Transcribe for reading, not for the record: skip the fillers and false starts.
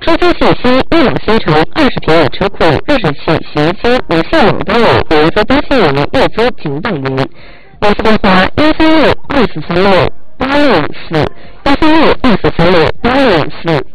收车信息：一老新城20平米车库，热水器、洗衣机、无线网都有，有人在担心有人月租仅等您。联系电话：13624368654，13624368654。